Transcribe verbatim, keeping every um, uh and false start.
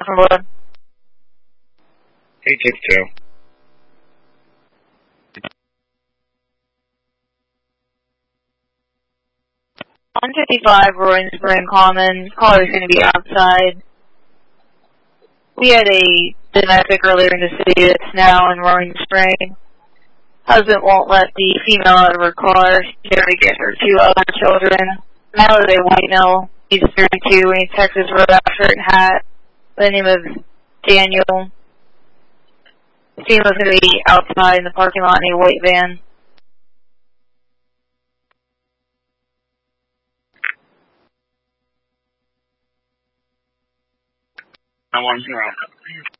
Blood. eight six two. one fifty-five, Roaring Spring Commons. Caller's going to be outside. We had a domestic earlier in the city that's now in Roaring Spring. Husband won't let the female out of her car. She's there to get her two other children. Male is a white male. He's thirty-two, wearing Texas Roadhouse shirt and hat. By the name of Daniel. The female's going to be outside in the parking lot in a white van. nine one zero.